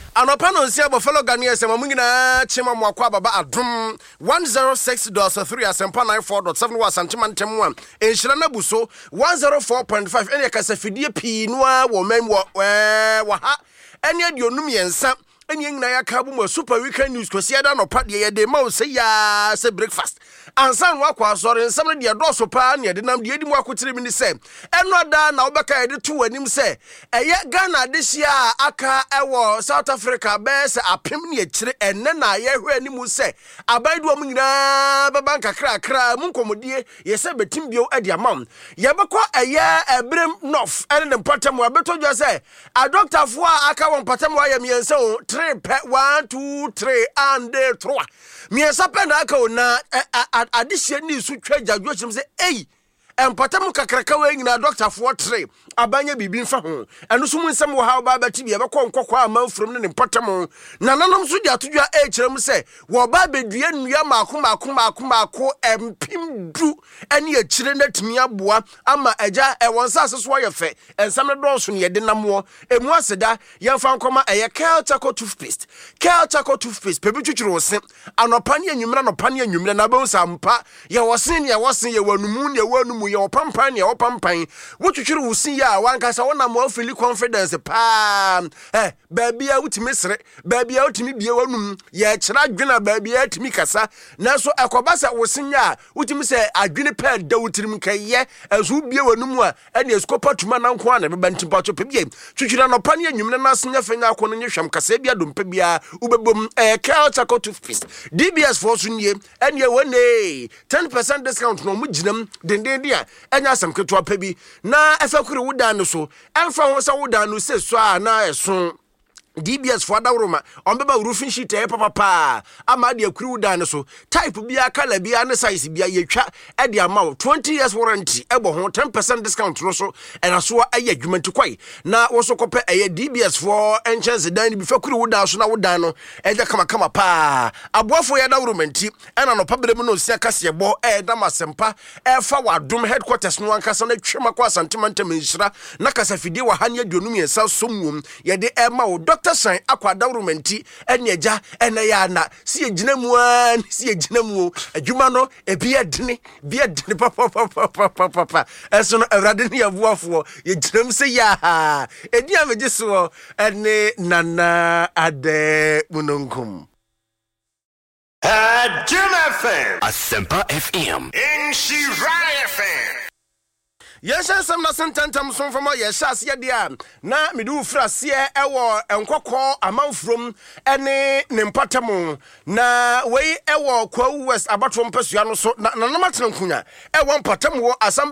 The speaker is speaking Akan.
Anopa no nsia Buffalo Ghanaians mamungina chema mwakwa baba adum 106.3 asempa 94.7 wa santimantem enhyira na buso 104.5 ene kasafidie pii noa wo mem wo ha ene aduonum yensa ene nyina yakabu mo super weekend news kwasi da no pade ye de ma say ya say breakfast ansan wa kwa sori nsam de doso pa ne de nam de edi mu akotire mi ni se eno da na obeka de to anim se eye Ghana de hia aka ewo South Africa be se apem ne akire enne na ye hwe anim se abaidu om nyina baba nkakra mu nkomodie ye se betim bio ade amam ye bekọ eye ebrem north ene ne mpatam abetodwa se a doctor fo aka won mpatam wa ye miense o 3 1 2 3 and 3 miensa pe na aka ona adihye ni su twa jadwo chim se ei empatam kakraka we nyina doctor for 3 abanya bibi mfa ho eno so mu nsem wo ha ba bati bi e bekọ nkokwa amanfrom ne mpatam na nanom so di atodwa kirem se wo ba bedua nnua maako empim du ene akire na timi aboa ama agya wonsa aseso ye fe ensam ne donso ne ye de namwo emu aseda ye mfa nkoma eye Kelchaco toothpaste pebi twitwiro se anopa ne anwumra na be sampa ye wosen ye wanumu ne wanumu ye opampan ne opampan wo twitwiro wosin ya wankasa wona mo feel confidence pa baabia wutimi sere baabia wutimi bie wanum ye kira dwena baabia timi kasa na so ekobasa wosin ya wutimi se adwene pa da wutirim kaye azu bie wanum a ene eskopa tuma na nko ana beba ntimpacho pe bie twitwira no pa ne anwumra na senya fanya akono nye hwam kasa bia dompa bia ubebom Kelchaco toothpaste DBS for sunye ene wone 10% discount no mu ginam denden dia enya asam keto pa bi na efakuri wuda no so emfa ho sa wuda no se so a na eso DBS for Dauroma on beba roofing sheet papa ama de akuru dan so type bia color bia ne size bia yetwa e de ama 20 years warranty ebo ho 10% discount no so ena so aye adwumanti kwai na wo so kope aye DBS for enchance dan bi fakuru dan so na wudan no e de kama pa aboafo ya Dauroma nti ena no pabrem no sia kase bo e da masempa e fa wadom headquarters no ankasa na twema kwa santimanta menhira na kasafidie wa hane adwonum yensa somwom ye de e ma wo Dr. Sign akwa Dauroma nti ene agya ene ya na si eginamu adwuma no bia dene papa eso no awrade ne yabuafo ye ginam se ya edi amege so ene nana ade munonkum Jim FM Asempa FM in Shiraya FM. Yes, some na sentantam so from your shas ye dia na medu frase ewo enkokọ amanfrom ene ne mpatam na wei ewo kwa west abatom pesua no so na namatena nkunya ewo mpatam wo asam